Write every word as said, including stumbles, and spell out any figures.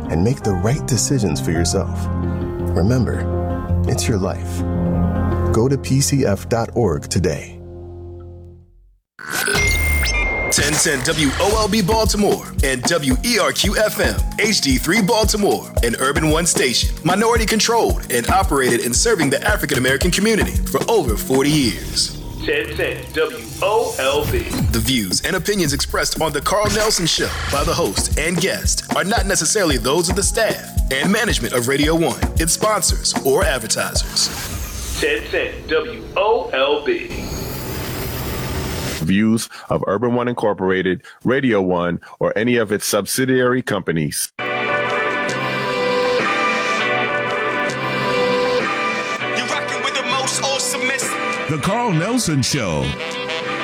and make the right decisions for yourself. Remember, it's your life. Go to P C F dot org today. ten ten W O L B Baltimore and W E R Q F M H D three Baltimore, an Urban One station, minority controlled and operated in serving the African American community for over forty years. ten ten W O L B. The views and opinions expressed on The Carl Nelson Show by the host and guest are not necessarily those of the staff and management of Radio One, its sponsors, or advertisers. ten ten W O L B. Views of Urban One Incorporated, Radio One, or any of its subsidiary companies. You're rocking with the most awesomest. The Carl Nelson Show.